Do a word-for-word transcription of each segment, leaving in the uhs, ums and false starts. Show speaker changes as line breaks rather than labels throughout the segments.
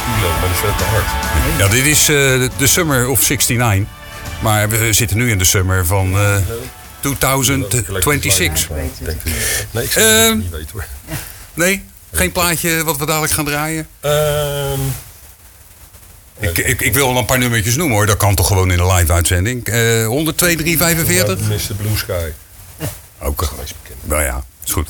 kilo, maar dat is veel te hard.
Ja, dit is uh, de Summer of zestignegentig. Maar we zitten nu in de Summer van uh, tweeduizend tweeëntwintig.
Nee, ik zou het
uh,
niet weten hoor.
Nee? Geen plaatje wat we dadelijk gaan draaien?
Um,
ik, ik, ik wil wel een paar nummertjes noemen hoor. Dat kan toch gewoon in de live-uitzending. Uh, honderdtwee drie vijfenveertig?
mister Blue Sky.
Ook al. Nou ja, is goed.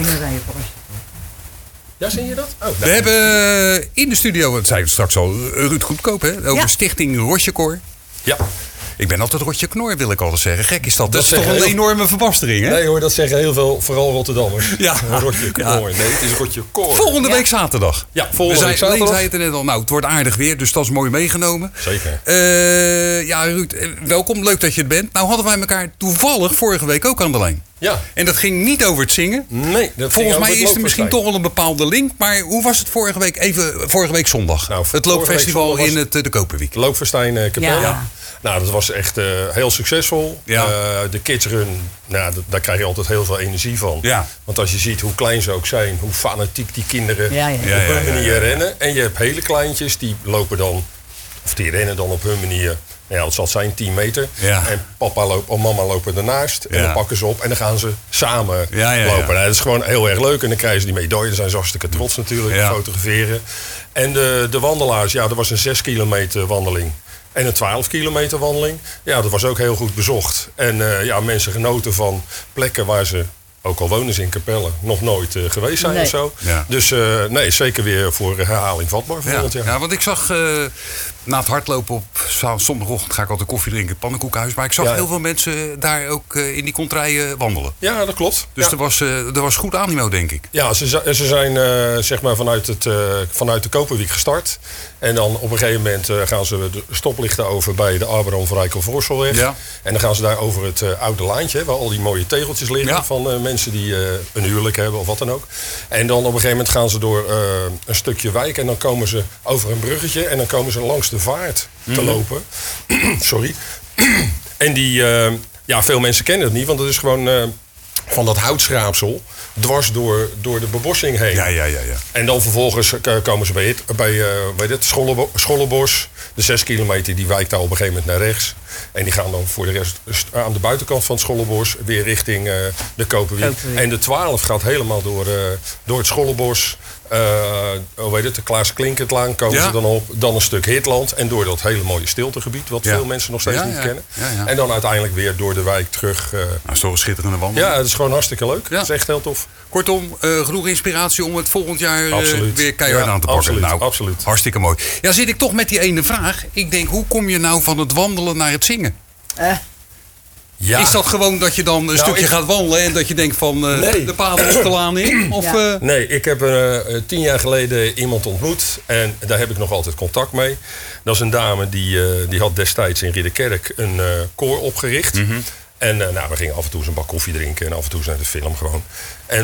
Ja, zie je dat? Oh,
we hebben in de studio, dat zei ik straks al, Ruud Goedkoop, hè, over ja. Stichting Rotjekor.
Ja.
Ik ben altijd Rotje Knor, wil ik altijd zeggen. Gek is dat. Dat,
dat
is toch een
heel...
enorme verbastering, hè?
Nee hoor, dat zeggen heel veel, vooral Rotterdammers.
Ja.
Rotje Knor. Ja. Nee, het is Rotje Koor.
Volgende
ja.
week zaterdag.
Ja, volgende
we
week
zei,
zaterdag.
zei het er net al. Nou, het wordt aardig weer, dus dat is mooi meegenomen.
Zeker.
Uh, ja, Ruud, welkom. Leuk dat je het bent. Nou hadden wij elkaar toevallig vorige week ook aan de lijn.
Ja.
En dat ging niet over het zingen.
Nee. Dat
Volgens mij is er misschien toch wel een bepaalde link. Maar hoe was het vorige week? Even vorige week zondag. Nou, het loopfestival in het, de Koperwiek.
Loopfestijn uh, Capelle.
Ja.
Nou, dat was echt uh, heel succesvol. Ja. Uh, de kidsrun, nou, d- daar krijg je altijd heel veel energie van. Ja. Want als je ziet hoe klein ze ook zijn, hoe fanatiek die kinderen ja, ja. op ja, ja, hun manier ja, ja, ja. rennen. En je hebt hele kleintjes, die lopen dan, of die rennen dan op hun manier. Ja, dat zal zijn tien meter. Ja. En papa loopt, of mama lopen ernaast. En ja. dan pakken ze op en dan gaan ze samen ja, ja, lopen. Ja. Nou, dat is gewoon heel erg leuk. En dan krijgen ze die medaille. Daar zijn ze hartstikke trots natuurlijk. Ja. Fotograferen. En de, de wandelaars, ja, dat was een zes kilometer wandeling. En een twaalf kilometer wandeling. Ja, dat was ook heel goed bezocht. En uh, ja, mensen genoten van plekken waar ze, ook al wonen ze in Capelle, nog nooit uh, geweest zijn nee. of zo. Ja. Dus uh, nee, zeker weer voor herhaling vatbaar volgend
ja.
jaar.
Ja, want ik zag uh, na het hardlopen op zondagochtend ga ik altijd koffie drinken in het pannenkoekenhuis. Maar ik zag ja. heel veel mensen daar ook uh, in die contraien wandelen.
Ja, dat klopt.
Dus
ja.
er, was, uh, er was goed animo, denk ik.
Ja, ze, ze zijn uh, zeg maar vanuit, het, uh, vanuit de Koperwiek gestart. En dan op een gegeven moment uh, gaan ze de stoplichten over bij de Abraham van Rijkel-Voorstelweg. Ja. En dan gaan ze daar over het uh, oude laantje, waar al die mooie tegeltjes liggen ja. van uh, mensen die uh, een huwelijk hebben of wat dan ook. En dan op een gegeven moment gaan ze door uh, een stukje wijk en dan komen ze over een bruggetje en dan komen ze langs de vaart te mm. lopen. Sorry. En die, uh, ja, veel mensen kennen het niet, want het is gewoon uh, van dat houtschraapsel dwars door, door de bebossing heen. Ja, ja, ja, ja. En dan vervolgens uh, komen ze bij het, bij, uh, bij het Schollebo- Schollenbos. De zes kilometer die wijkt daar op een gegeven moment naar rechts. En die gaan dan voor de rest aan de buitenkant van het Schollenbos weer richting uh, de Koperwiek. Koperwiek. En de twaalf gaat helemaal door, uh, door het Schollenbos. Uh, hoe heet het, de Klaas Klinkertlaan komen ja. ze dan op. Dan een stuk Hitland. En door dat hele mooie stiltegebied, wat ja. veel mensen nog steeds ja, niet ja. kennen. Ja, ja. En dan uiteindelijk weer door de wijk terug. Uh,
nou, zo'n schitterende wandeling.
Ja, het is gewoon hartstikke leuk. Ja. Het is echt heel tof.
Kortom, uh, genoeg inspiratie om het volgend jaar uh, weer keihard
ja,
aan te pakken.
Absoluut,
nou,
absoluut.
Hartstikke mooi. Ja, zit ik toch met die ene vraag. Ik denk, hoe kom je nou van het wandelen naar het zingen? Uh. Ja. Is dat gewoon dat je dan een nou, stukje ik... gaat wandelen en dat je denkt van uh, nee. de paden op de laan in? Of, ja. uh...
Nee, ik heb uh, tien jaar geleden iemand ontmoet en daar heb ik nog altijd contact mee. Dat is een dame die, uh, die had destijds in Ridderkerk een uh, koor opgericht. Mm-hmm. En uh, nou, we gingen af en toe eens een bak koffie drinken en af en toe eens naar de film gewoon. En